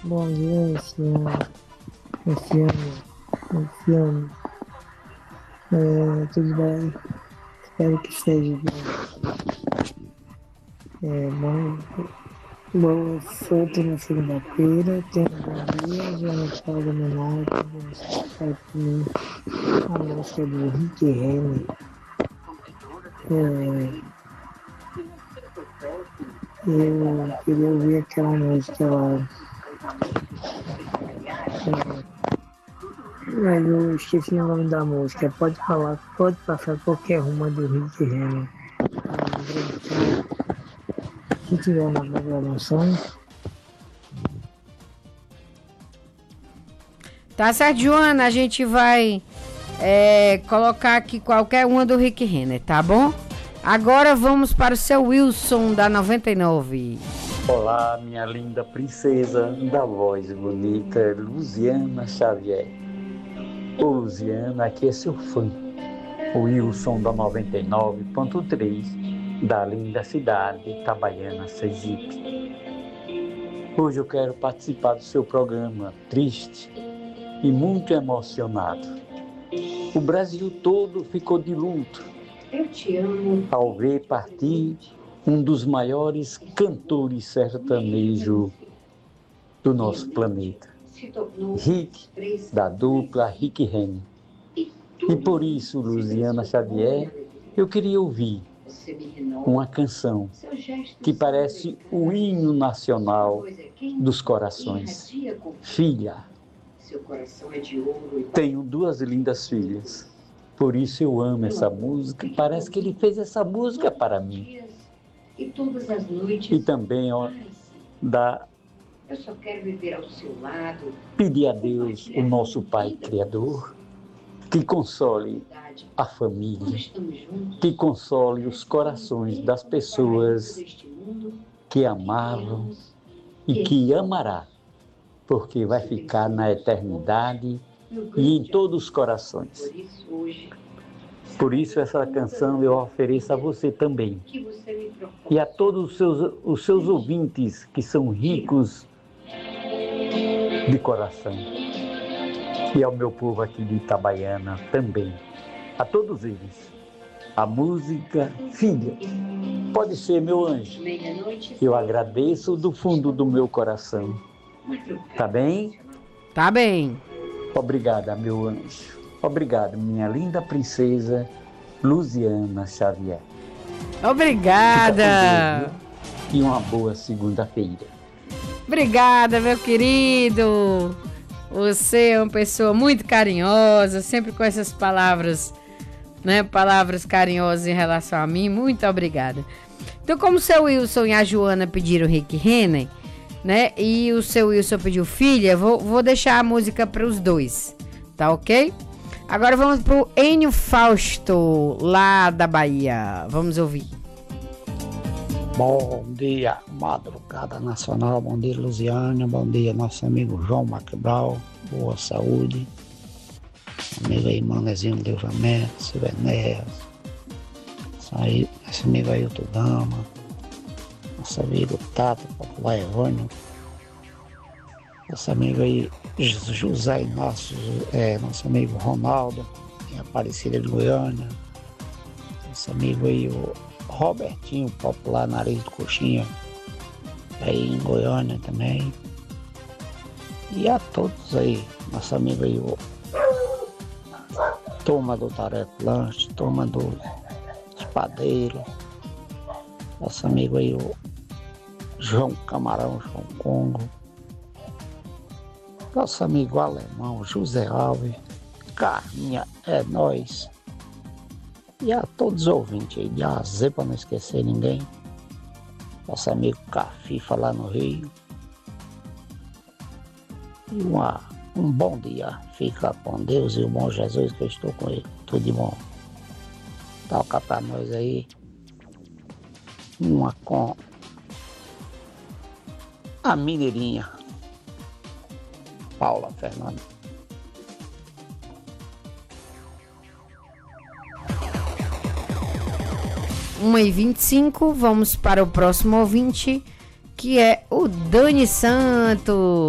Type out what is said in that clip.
Bom dia, Luciano. Tudo bem? Espero que seja bem. Bom, boa sorte na segunda-feira. Tenha um bom dia. Joana Paula Menard, vamos escutar também a música do Rick Renner. Eu queria ouvir aquela música lá. Mas eu esqueci o nome da música. Pode passar qualquer uma do Rick Renner. Se tiver na programação. Tá certo, Joana, a gente vai colocar aqui qualquer uma do Rick Renner, tá bom? Agora vamos para o seu Wilson da 99. Olá, minha linda princesa da voz bonita, Luziana Xavier. Ô Luziana, aqui é seu fã, o Wilson da 99.3, da linda cidade de Itabaiana, Sergipe. Hoje eu quero participar do seu programa, triste e muito emocionado. O Brasil todo ficou de luto Eu te amo. ao ver partir um dos maiores cantores sertanejos do nosso planeta, Rick, da dupla Rick Renner. E por isso, Luziana Xavier, eu queria ouvir uma canção que parece o hino nacional dos corações. Filha, tenho duas lindas filhas, por isso eu amo essa música. Parece que ele fez essa música para mim. E também Eu só quero viver ao seu lado. pedir a Deus, o nosso Pai Criador, que console a família, que console os corações das pessoas que amavam e que amará, porque vai ficar na eternidade e em todos os corações. Por isso essa canção eu ofereço a você também e a todos os seus ouvintes que são ricos de coração, e ao meu povo aqui de Itabaiana também, a todos eles. A música Filha pode ser meu anjo. Eu agradeço do fundo do meu coração. Tá bem? Tá bem. Obrigada, meu anjo. Obrigado, minha linda princesa Luziana Xavier. Obrigada. Fica com Deus, viu? E uma boa segunda-feira. Obrigada, meu querido. Você é uma pessoa muito carinhosa, sempre com essas palavras, né? Palavras carinhosas em relação a mim. Muito obrigada. Então, como o seu Wilson e a Joana pediram Rick Renner, né? E o seu Wilson pediu Filha, vou deixar a música para os dois, tá ok? Agora vamos pro Enio Fausto, lá da Bahia. Vamos ouvir. Bom dia, Madrugada Nacional. Bom dia, Luziane. Bom dia, nosso amigo João Macbral. Boa saúde. Amigo aí, Manezinho do Livramento, Silvenéas. Esse amigo aí, o Tudama. Nosso amigo Tato, Popular Evânio. Nosso amigo aí, José Inácio, nosso amigo Ronaldo, em Aparecida de Goiânia. Nosso amigo aí, o Robertinho, Popular Nariz de Coxinha, aí em Goiânia também. E a todos aí, nosso amigo aí, o turma do Tarefa Lanche, turma do Espadeiro, nosso amigo aí, o João Camarão, João Congo, nosso amigo alemão, José Alves, Carminha, é nóis. E a todos os ouvintes aí de AZ, para não esquecer ninguém. Nosso amigo Cafifa lá no Rio. E um bom dia. Fica com Deus e o bom Jesus, que eu estou com ele. Tudo de bom. Toca pra nós aí. Uma com a Mineirinha. Paula Fernandes. 1h25, vamos para o próximo ouvinte, que é o Dani Santos.